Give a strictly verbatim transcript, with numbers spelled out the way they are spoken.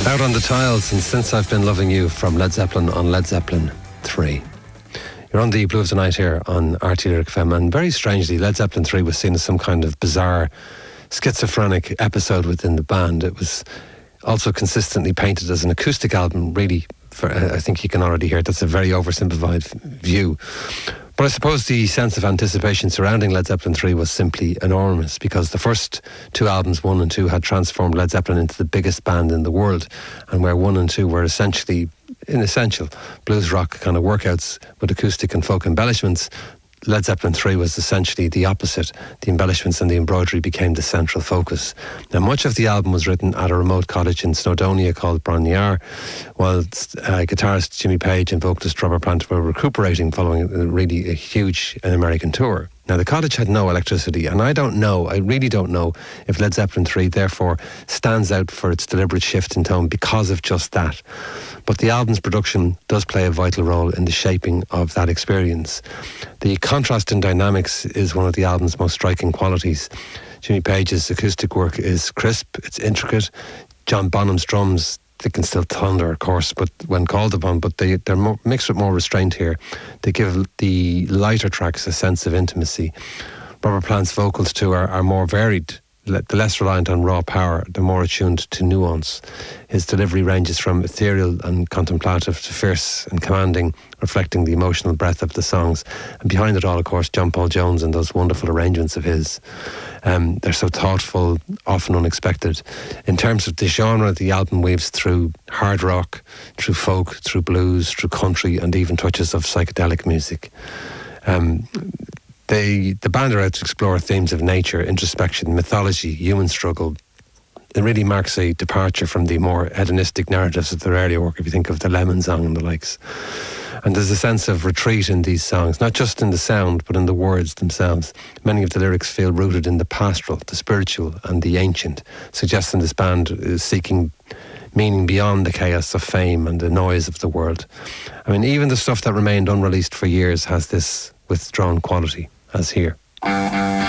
Out on the Tiles and Since I've Been Loving You from Led Zeppelin on Led Zeppelin three. You're on the Blue of the Night here on R T Lyric F M, and very strangely Led Zeppelin three was seen as some kind of bizarre schizophrenic episode within the band. It was also consistently painted as an acoustic album, really. For, I think you can already hear it. That's a very oversimplified view. But I suppose the sense of anticipation surrounding Led Zeppelin three was simply enormous, because the first two albums, one and two, had transformed Led Zeppelin into the biggest band in the world, and where one and two were essentially, in essential, blues rock kind of workouts with acoustic and folk embellishments, Led Zeppelin three was essentially the opposite. The embellishments and the embroidery became the central focus. Now, much of the album was written at a remote cottage in Snowdonia called Bron-Yr, while uh, guitarist Jimmy Page and vocalist Robert Plant were recuperating following a really a huge American tour. Now, the cottage had no electricity, and I don't know, I really don't know if Led Zeppelin three therefore stands out for its deliberate shift in tone because of just that. But the album's production does play a vital role in the shaping of that experience. The contrast in dynamics is one of the album's most striking qualities. Jimmy Page's acoustic work is crisp, it's intricate. John Bonham's drums, they can still thunder, of course, but when called upon, but they, they're more, mixed with more restraint here. They give the lighter tracks a sense of intimacy. Robert Plant's vocals, too, are, are more varied. The less reliant on raw power, the more attuned to nuance. His delivery ranges from ethereal and contemplative to fierce and commanding, reflecting the emotional breadth of the songs. And behind it all, of course, John Paul Jones and those wonderful arrangements of his. Um, they're so thoughtful, often unexpected. In terms of the genre, the album weaves through hard rock, through folk, through blues, through country, and even touches of psychedelic music. Um, They, the band are out to explore themes of nature, introspection, mythology, human struggle. It really marks a departure from the more hedonistic narratives of their earlier work, if you think of the Lemon Song and the likes. And there's a sense of retreat in these songs, not just in the sound, but in the words themselves. Many of the lyrics feel rooted in the pastoral, the spiritual, and the ancient, suggesting this band is seeking meaning beyond the chaos of fame and the noise of the world. I mean, even the stuff that remained unreleased for years has this withdrawn quality, as here.